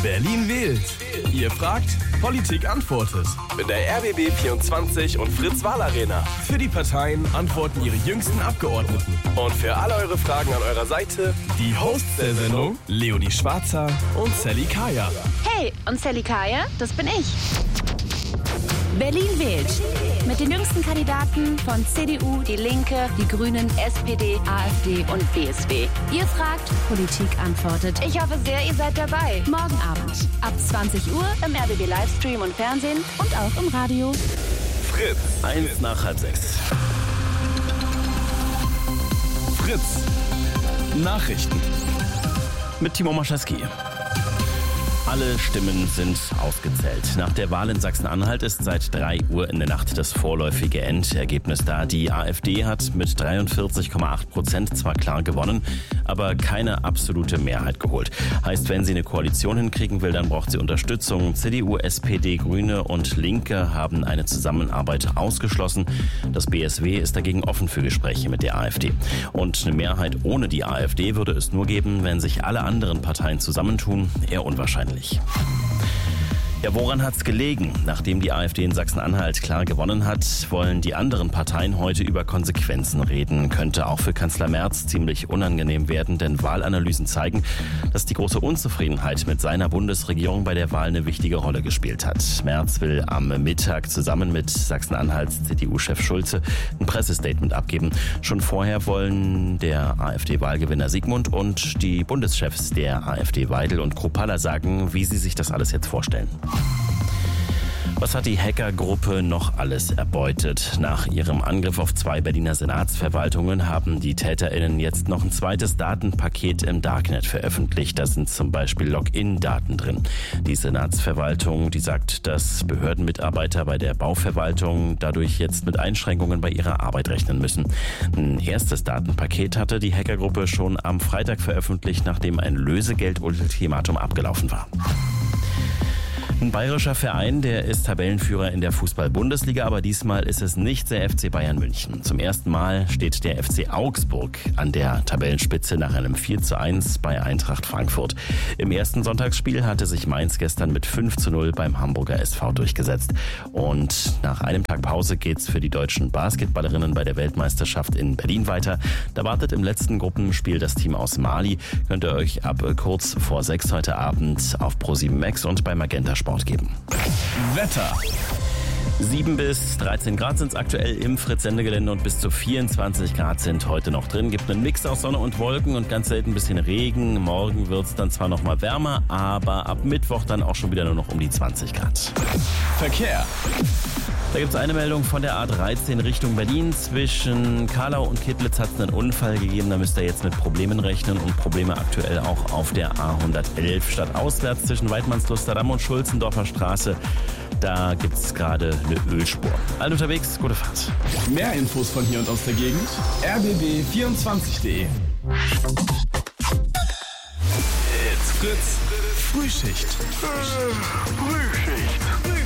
Berlin wählt. Ihr fragt, Politik antwortet. In der RBB 24 und Fritz-Wahl-Arena. Für die Parteien antworten ihre jüngsten Abgeordneten. Und für alle eure Fragen an eurer Seite die Hosts der Sendung, Leonie Schwarzer und Sally Kaya. Hey, und Sally Kaya, das bin ich. Berlin wählt. Mit den jüngsten Kandidaten von CDU, Die Linke, die Grünen, SPD, AfD und BSW. Ihr fragt, Politik antwortet. Ich hoffe sehr, ihr seid dabei. Morgen Abend ab 20 Uhr im RBB Livestream und Fernsehen und auch im Radio. Fritz. 1 nach halb 6. Fritz. Nachrichten. Mit Timo Maschewski. Alle Stimmen sind ausgezählt. Nach der Wahl in Sachsen-Anhalt ist seit 3 Uhr in der Nacht das vorläufige Endergebnis da. Die AfD hat mit 43,8% zwar klar gewonnen, aber keine absolute Mehrheit geholt. Heißt, wenn sie eine Koalition hinkriegen will, dann braucht sie Unterstützung. CDU, SPD, Grüne und Linke haben eine Zusammenarbeit ausgeschlossen. Das BSW ist dagegen offen für Gespräche mit der AfD. Und eine Mehrheit ohne die AfD würde es nur geben, wenn sich alle anderen Parteien zusammentun. Eher unwahrscheinlich. Ja, woran hat's gelegen? Nachdem die AfD in Sachsen-Anhalt klar gewonnen hat, wollen die anderen Parteien heute über Konsequenzen reden. Könnte auch für Kanzler Merz ziemlich unangenehm werden, denn Wahlanalysen zeigen, dass die große Unzufriedenheit mit seiner Bundesregierung bei der Wahl eine wichtige Rolle gespielt hat. Merz will am Mittag zusammen mit Sachsen-Anhalts CDU-Chef Schulze ein Pressestatement abgeben. Schon vorher wollen der AfD-Wahlgewinner Sigmund und die Bundeschefs der AfD Weidel und Kruppalla sagen, wie sie sich das alles jetzt vorstellen. Was hat die Hackergruppe noch alles erbeutet? Nach ihrem Angriff auf 2 Berliner Senatsverwaltungen haben die TäterInnen jetzt noch ein zweites Datenpaket im Darknet veröffentlicht. Da sind zum Beispiel Login-Daten drin. Die Senatsverwaltung, die sagt, dass Behördenmitarbeiter bei der Bauverwaltung dadurch jetzt mit Einschränkungen bei ihrer Arbeit rechnen müssen. Ein erstes Datenpaket hatte die Hackergruppe schon am Freitag veröffentlicht, nachdem ein Lösegeld-Ultimatum abgelaufen war. Ein bayerischer Verein, der ist Tabellenführer in der Fußball-Bundesliga, aber diesmal ist es nicht der FC Bayern München. Zum ersten Mal steht der FC Augsburg an der Tabellenspitze nach einem 4:1 bei Eintracht Frankfurt. Im ersten Sonntagsspiel hatte sich Mainz gestern mit 5:0 beim Hamburger SV durchgesetzt. Und nach einem Tag Pause geht's für die deutschen Basketballerinnen bei der Weltmeisterschaft in Berlin weiter. Da wartet im letzten Gruppenspiel das Team aus Mali. Könnt ihr euch ab kurz vor 6 heute Abend auf ProSieben Max und bei Magenta Sport geben. Wetter. 7 bis 13 Grad sind es aktuell im Fritz-Sendegelände und bis zu 24 Grad sind heute noch drin. Gibt einen Mix aus Sonne und Wolken und ganz selten ein bisschen Regen. Morgen wird es dann zwar noch mal wärmer, aber ab Mittwoch dann auch schon wieder nur noch um die 20 Grad. Verkehr. Da gibt es eine Meldung von der A13 Richtung Berlin. Zwischen Karlau und Kittlitz hat es einen Unfall gegeben. Da müsst ihr jetzt mit Problemen rechnen und Probleme aktuell auch auf der A111 stadtauswärts zwischen Weidmannsluster-Damm und Schulzendorfer Straße. Da gibt es gerade eine Ölspur. Alle unterwegs, gute Fahrt. Mehr Infos von hier und aus der Gegend? rbb24.de. It's Fritz. Frühschicht.